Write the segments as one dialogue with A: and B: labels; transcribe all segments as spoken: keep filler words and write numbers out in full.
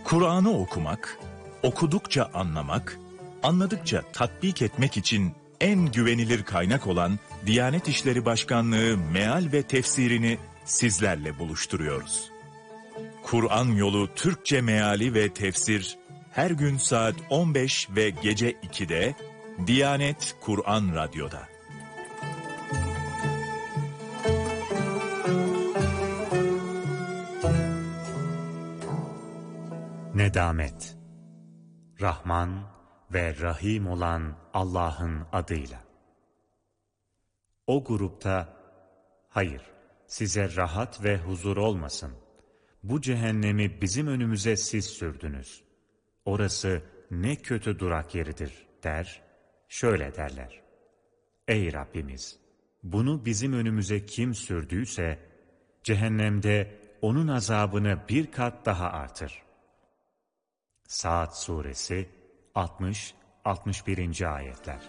A: Kur'an'ı okumak, okudukça anlamak, anladıkça tatbik etmek için en güvenilir kaynak olan Diyanet İşleri Başkanlığı meal ve tefsirini sizlerle buluşturuyoruz. Kur'an Yolu Türkçe Meali ve Tefsir her gün saat on beş ve gece ikide Diyanet Kur'an Radyo'da.
B: Nedamet. Rahman ve Rahim olan Allah'ın adıyla. O grupta, hayır, size rahat ve huzur olmasın. Bu cehennemi bizim önümüze siz sürdünüz. Orası ne kötü durak yeridir der, şöyle derler. Ey Rabbimiz! Bunu bizim önümüze kim sürdüyse, cehennemde onun azabını bir kat daha artır. Saat Suresi altmış altmış birinci ayetler.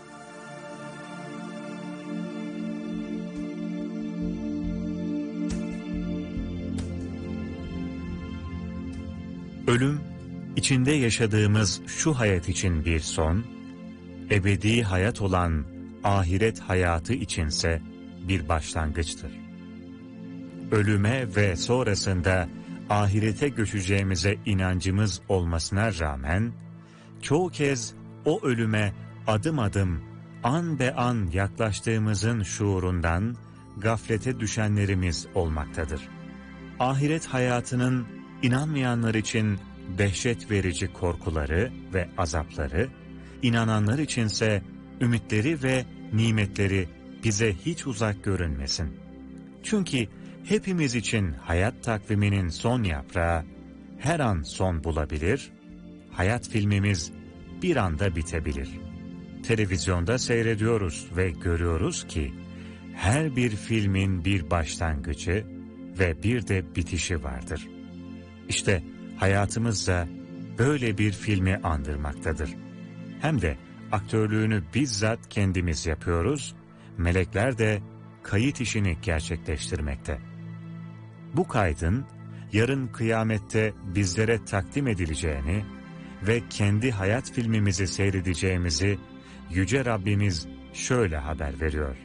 B: Ölüm, içinde yaşadığımız şu hayat için bir son, ebedi hayat olan ahiret hayatı içinse bir başlangıçtır. Ölüme ve sonrasında ahirete göçeceğimize inancımız olmasına rağmen, çoğu kez o ölüme adım adım, an be an yaklaştığımızın şuurundan gaflete düşenlerimiz olmaktadır. Ahiret hayatının inanmayanlar için dehşet verici korkuları ve azapları, inananlar içinse ümitleri ve nimetleri bize hiç uzak görünmesin. Çünkü hepimiz için hayat takviminin son yaprağı her an son bulabilir, hayat filmimiz bir anda bitebilir. Televizyonda seyrediyoruz ve görüyoruz ki her bir filmin bir başlangıcı ve bir de bitişi vardır. İşte hayatımız da böyle bir filmi andırmaktadır. Hem de aktörlüğünü bizzat kendimiz yapıyoruz, melekler de kayıt işini gerçekleştirmekte. Bu kaydın yarın kıyamette bizlere takdim edileceğini ve kendi hayat filmimizi seyredeceğimizi Yüce Rabbimiz şöyle haber veriyor.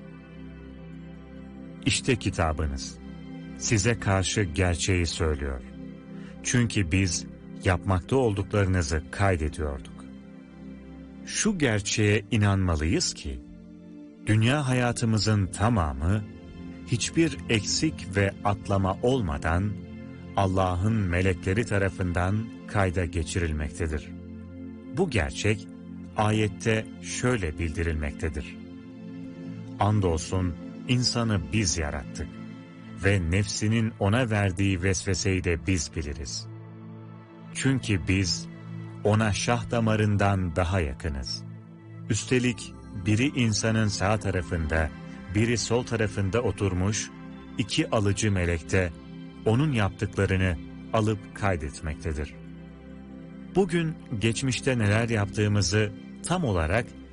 B: İşte kitabınız, size karşı gerçeği söylüyor. Çünkü biz yapmakta olduklarınızı kaydediyorduk. Şu gerçeğe inanmalıyız ki, dünya hayatımızın tamamı, hiçbir eksik ve atlama olmadan Allah'ın melekleri tarafından kayda geçirilmektedir. Bu gerçek ayette şöyle bildirilmektedir. Andolsun insanı biz yarattık ve nefsinin ona verdiği vesveseyi de biz biliriz. Çünkü biz ona şah damarından daha yakınız. Üstelik biri insanın sağ tarafında, biri sol tarafında oturmuş, iki alıcı melek de onun yaptıklarını alıp kaydetmektedir. Bugün geçmişte neler yaptığımızı tam olarak